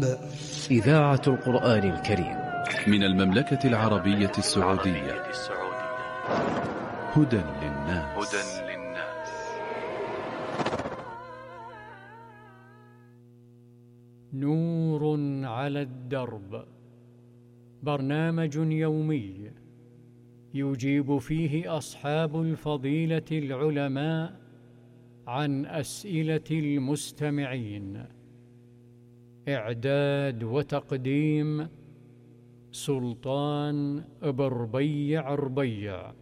الأحباب. إذاعة القرآن الكريم من المملكة العربية السعودية. هدى للناس. نور على الدرب، برنامج يومي يجيب فيه أصحاب الفضيلة العلماء عن أسئلة المستمعين. إعداد وتقديم سلطان بربيع ربيع.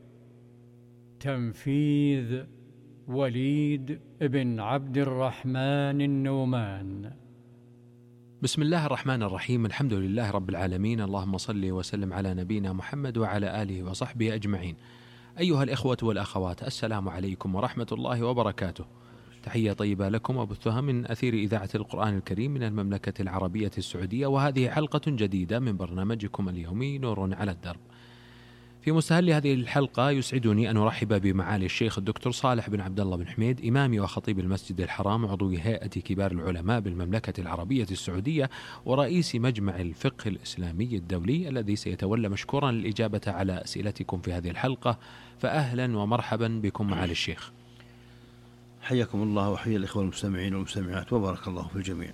تنفيذ وليد بن عبد الرحمن النومان. بسم الله الرحمن الرحيم. الحمد لله رب العالمين، اللهم صل وسلم على نبينا محمد وعلى آله وصحبه أجمعين. أيها الإخوة والأخوات، السلام عليكم ورحمة الله وبركاته. تحية طيبة لكم وبثها من أثير إذاعة القرآن الكريم من المملكة العربية السعودية، وهذه حلقة جديدة من برنامجكم اليومي نور على الدرب. في مستهل هذه الحلقة يسعدني أن أرحب بمعالي الشيخ الدكتور صالح بن عبد الله بن حميد، إمام وخطيب المسجد الحرام، عضو هيئة كبار العلماء بالمملكة العربية السعودية، ورئيس مجمع الفقه الإسلامي الدولي، الذي سيتولى مشكورا الإجابة على أسئلتكم في هذه الحلقة. فأهلا ومرحبا بكم معالي الشيخ. حياكم الله وحيا الإخوة المستمعين والمستمعات، وبارك الله في الجميع.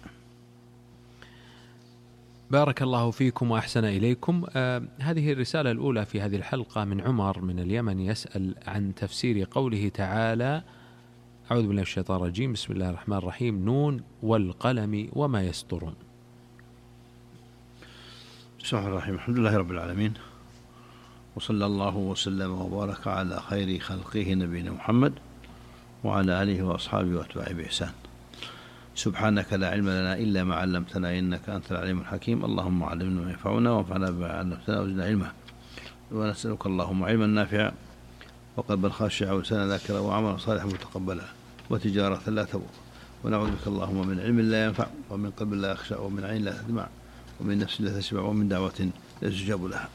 بارك الله فيكم وأحسن إليكم. هذه الرسالة الأولى في هذه الحلقة من عمر من اليمن، يسأل عن تفسير قوله تعالى: أعوذ بالله من الشيطان الرجيم، بسم الله الرحمن الرحيم، نون والقلم وما يسطرون. بسم الله الرحمن الرحيم، الحمد لله رب العالمين، وصلى الله وسلم وبارك على خير خلقه نبينا محمد وعلى آله وأصحابه وأتباعه بإحسان. سبحانك لا علم لنا إلا ما علمتنا إنك أنت العليم الحكيم. اللهم علمنا ما ينفعنا وانفعنا بما علمتنا وزدنا علما. ونسألك اللهم علما نافعا وقلبا خاشعا ولسانا ذاكرا وعملا صالحا متقبلا وتجارة لا تبور. ونعوذ بك اللهم من علم لا ينفع ومن قلب لا يخشع ومن عين لا تدمع ومن نفس لا تشبع ومن دعوة لا يستجاب لها.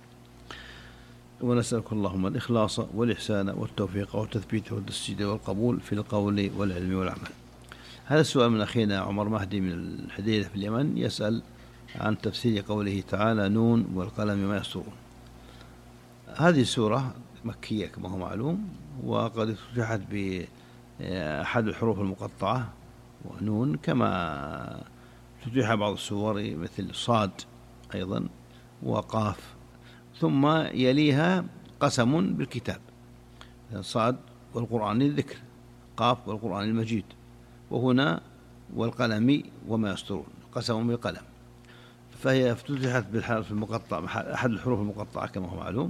ونسألك اللهم الإخلاص والإحسان والتوفيق والتثبيت والتسديد والقبول في القول والعلم والعمل. هذا السؤال من أخينا عمر مهدي من الحديدة في اليمن، يسأل عن تفسير قوله تعالى: نون والقلم ما يسطرون. هذه السورة مكية كما هو معلوم، وقد افتتحت بأحد الحروف المقطعة ونون، كما افتتح بعض السور مثل صاد أيضا وقاف، ثم يليها قسم بالكتاب، صاد والقرآن الذكر، قاف والقرآن المجيد، وهنا والقلم وما يسطرون قسم بالقلم. فهي افتتحت بالحرف المقطع، أحد الحروف المقطعة كما هو معلوم،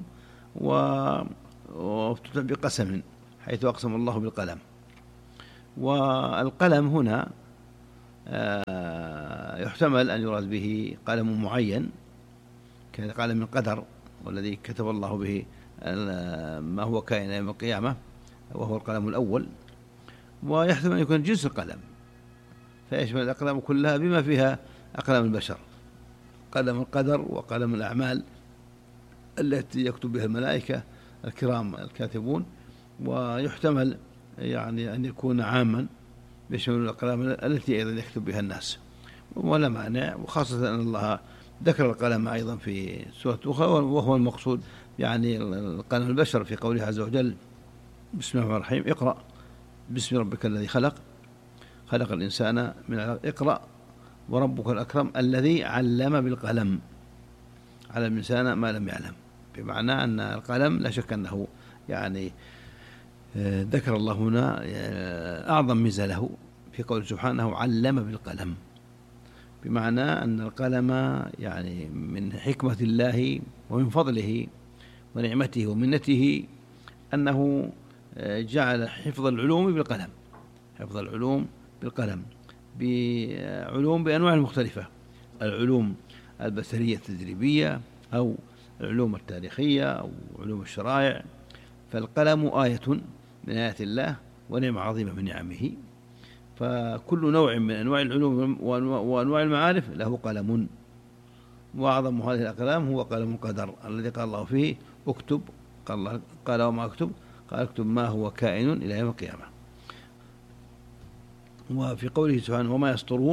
وافتتح بقسم حيث أقسم الله بالقلم. والقلم هنا يحتمل أن يراد به قلم معين كقلم القدر، والذي كتب الله به ما هو كائن يوم القيامة، وهو القلم الأول. ويحتمل أن يكون جنس القلم، فيشمل الأقلام كلها بما فيها أقلام البشر، قلم القدر وقلم الأعمال التي يكتب بها الملائكة الكرام الكاتبون. ويحتمل يعني أن يكون عاما يشمل الأقلام التي أيضا يكتب بها الناس، ولا مانع، وخاصة أن الله ذكر القلم أيضا في سورة أخرى، وهو المقصود يعني قلم البشر في قوله عز وجل: بسم الله الرحمن الرحيم، اقرأ باسم ربك الذي خلق الإنسان من علق، اقرأ وربك الأكرم الذي علم بالقلم، علم الإنسان ما لم يعلم. بمعنى أن القلم لا شك أنه يعني ذكر الله هنا أعظم ميزة له في قوله سبحانه علم بالقلم، بمعنى أن القلم يعني من حكمة الله ومن فضله ونعمته ومنته أنه جعل حفظ العلوم بالقلم، حفظ العلوم بالقلم، بعلوم بأنواع مختلفة، العلوم البشرية التدريبية أو العلوم التاريخية أو علوم الشرائع. فالقلم آية من آيات الله ونعمة عظيمة من نعمه. فكل نوع من أنواع العلوم وأنواع المعارف له قلم، وأعظم هذه الأقلام هو قلم القدر الذي قال الله فيه: اكتب، قال وما اكتب؟ قال اكتب ما هو كائن إلى يوم القيامة. وفي قوله سبحانه وما يسطرون،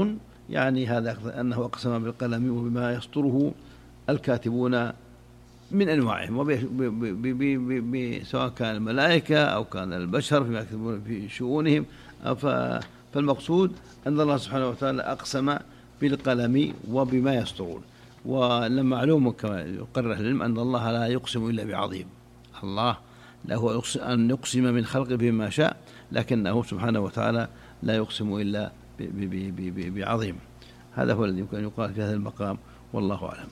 يعني هذا أنه أقسم بالقلم وبما يسطره الكاتبون من أنواعهم، سواء كان الملائكة أو كان البشر فيما يكتبون في شؤونهم. فالمقصود أن الله سبحانه وتعالى أقسم بالقلم وبما يسطرون. ولما معلوم كما يقرر العلم أن الله لا يقسم إلا بعظيم، الله له أن يقسم من خلقه بما شاء، لكنه سبحانه وتعالى لا يقسم إلا بعظيم. هذا هو الذي يمكن أن يقال في هذا المقام، والله أعلم.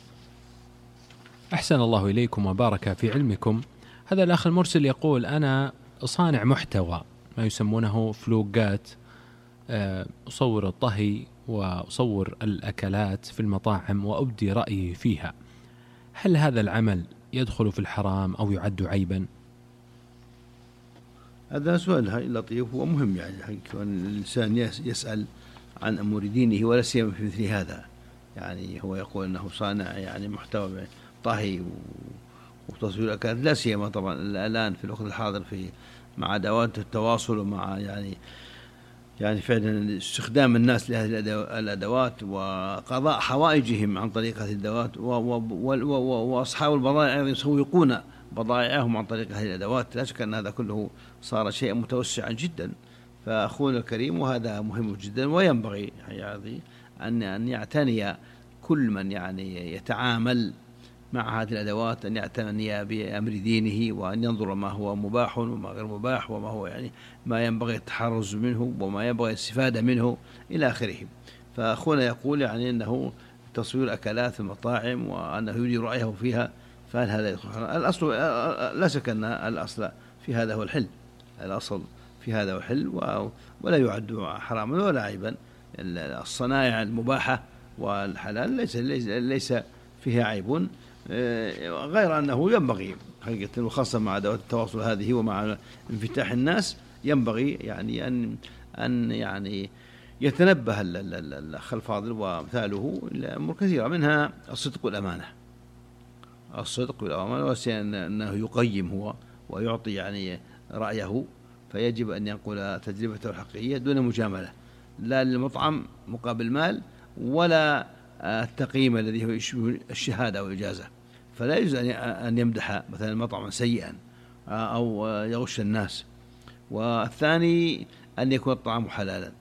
أحسن الله إليكم وبارك في علمكم. هذا الأخ المرسل يقول: أنا صانع محتوى ما يسمونه فلوقات، أصور الطهي وأصور الأكلات في المطاعم وأبدي رأيي فيها، هل هذا العمل يدخل في الحرام أو يعد عيبا؟ هذا سؤال لطيف ومهم، يعني أن الإنسان يسأل عن أمور دينه ولا سيما في مثل هذا. يعني هو يقول أنه صانع يعني محتوى طهي وتصوير أكلات، لا سيما طبعا الآن في الوقت الحاضر مع أدوات التواصل ومع يعني فعلا استخدام الناس لهذه الأدوات وقضاء حوائجهم عن طريق هذه الأدوات، وأصحاب البضائع يسوقون بضائعهم عن طريق هذه الأدوات. لا شك أن هذا كله صار شيئا متوسعا جدا. فأخونا الكريم وهذا مهم جدا، وينبغي يعني أن يعتني كل من يعني يتعامل مع هذه الأدوات أن يعتني بأمر دينه، وأن ينظر ما هو مباح وما غير مباح، وما هو يعني ما ينبغي التحرز منه وما ينبغي الاستفادة منه إلى آخره. فأخونا يقول يعني أنه تصوير أكلات في المطاعم وأنه يريد رأيه فيها، فهل هذا يدخل؟ الأصل لا شك أن الأصل في هذا هو الحل، الأصل في هذا هو الحل، ولا يعد حراما ولا عيبا. الصنائع المباحة والحلال ليس فيها عيب، غير أنه ينبغي حقيقة، وخاصة مع أدوات التواصل هذه ومع انفتاح الناس، ينبغي يعني أن يعني يتنبه الأخ الفاضل وأمثاله لأمور كثيرة، منها الصدق والأمانة. الصدق والأمانة، وأنه يقيم هو ويعطي يعني رأيه، فيجب أن ينقل تجربته الحقيقية دون مجاملة، لا للمطعم مقابل مال، ولا التقييم الذي هو الشهادة والإجازة. فلا يجوز أن يمدح مثلا مطعما سيئا أو يغش الناس. والثاني أن يكون الطعام حلالا،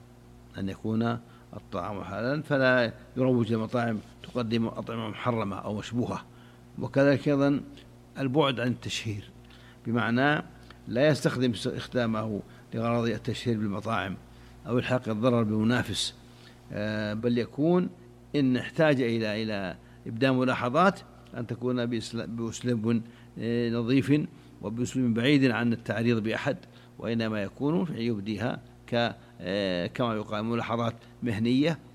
فلا يروج لمطاعم تقدم أطعمة محرمة أو مشبوهة. وكذلك أيضا البعد عن التشهير، بمعنى لا يستخدم استخدامه لغرض التشهير بالمطاعم أو إلحاق الضرر بمنافس، بل يكون إن احتاج إلى إبداء ملاحظات أن تكون بأسلوب نظيف وبأسلوب بعيد عن التعريض بأحد، وإنما يكون يبديها كما يقال ملاحظات مهنية